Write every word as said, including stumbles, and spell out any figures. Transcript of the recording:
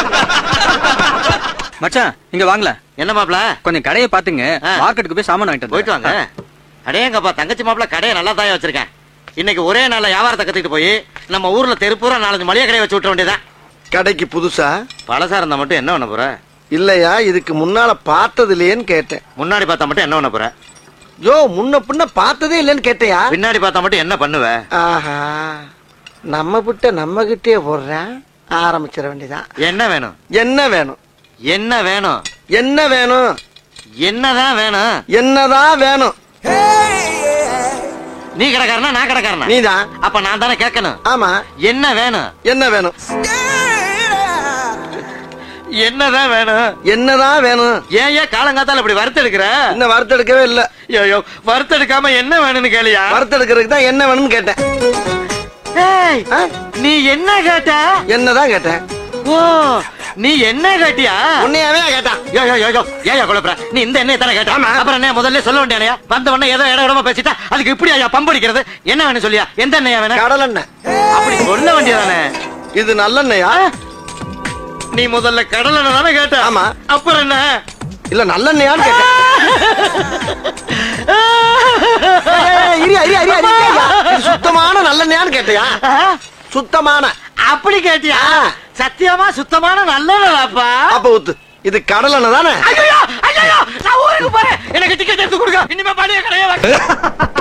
மச்சான் இங்க வாங்கல. என்ன மாப்ள? கொஞ்சம் கடையை பாத்துங்க, மார்க்கெட்டுக்கு போய் சாமான் வாங்கிட்டு போயிட்டு வாங்க. அடேங்கப்பா, தங்கச்சி மாப்ள கடையை நல்லா தாய வச்சிருக்கேன். இன்னைக்கு ஒரே நாள்ல வியாபாரத்தை கத்துக்கிட்டு போய் நம்ம ஊர்ல தெருப்பூரா நாலஞ்சு மளிகை கடையை வச்சு விட்ட வேண்டியதான். கடைக்கு புதுசா பழசா இருந்தா மட்டும் என்ன பண்ண போற? இல்லையா, இதுக்கு முன்னால பார்த்தது இல்லையேன்னு கேட்டேன். முன்னாடி பார்த்தா மட்டும் என்ன பண்ண போற? யோ, முன்ன பின்ன பார்த்ததே இல்லைன்னு கேட்டையா? பின்னாடி பார்த்தா மட்டும் என்ன பண்ணுவ? ஆஹா, நம்ம கிட்ட நம்ம கிட்டே போடுறேன். ஆரம்பிச்சிட வேண்டியதான். என்ன வேணும்? என்ன வேணும்? என்ன வேணும்? என்ன வேணும்? என்னதான் வேணும்? என்னதான் வேணும்? நீ கடைக்காரனா நான் கடைக்காரனா? நீதான். அப்ப நான் தானே கேட்கணும். ஆமா. என்ன வேணும்? என்ன வேணும்? என்னதான் வேணும்? என்னதான் வேணும்? ஏன் ஏன் காலங்காத்தால இப்படி வறுத்தெடுக்கிற? இன்னும் வறுத்தெடுக்கவே இல்ல. ஐயோ, வறுத்தெடுக்காம என்ன வேணும்னு கேளியா? வறுத்தெடுக்கிறதுக்கு தான் என்ன வேணும்னு கேட்டேன். நீ என்ன கேட்ட? என்னதான் கேட்டேன். ஓ, நீ என்ன கேட்டியா? உன்னையாவே கேட்டான். ஏயா குழப்பற? நீ இந்த எண்ணெய் தானே கேட்ட? அப்புறம் என்ன முதல்ல சொல்ல வேண்டியா? வந்த உடனே ஏதோ இட இடமா பேசிட்டா அதுக்கு இப்படி ஐயா பம்படிக்கிறது? என்ன வேணும் சொல்லியா? எந்த எண்ணெயா வேணும்? கடல் எண்ணெய். அப்படி சொல்ல வேண்டியதானே. இது நல்லெண்ணெயா? நீ முதல்ல கடல் எண்ணெய் தானே கேட்ட? ஆமா. அப்புறம் என்ன? இல்ல நல்லெண்ணெயான்னு கேட்டேன். சுத்தமான நல்லெண்ணெயான்னு கேட்டியா? சுத்தமான. அப்படி கேட்டியா? சத்தியமா சுத்தமான நல்லதாப்பா. அப்ப ஊத்து. இது கடல் எண்ணெய் தானே? ஐயோ ஐயோ, நான் ஊருக்கு போறேன். எனக்கு டிக்கெட் எடுத்து கொடுங்க. இனிமே பழைய கடையே